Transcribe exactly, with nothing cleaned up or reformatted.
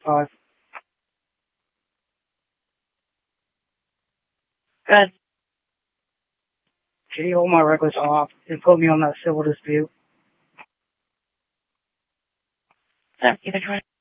Five. Good. Can you hold my reckless off and put me on that civil dispute? So, give it a try.